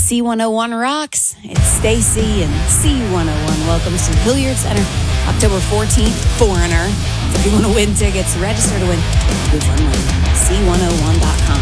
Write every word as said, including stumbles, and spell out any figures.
C one oh one rocks. It's Stacy and C one oh one welcomes to Hilliard Center, October fourteenth, Foreigner. So if you want to win tickets, register to win. Go fun C one oh one dot com.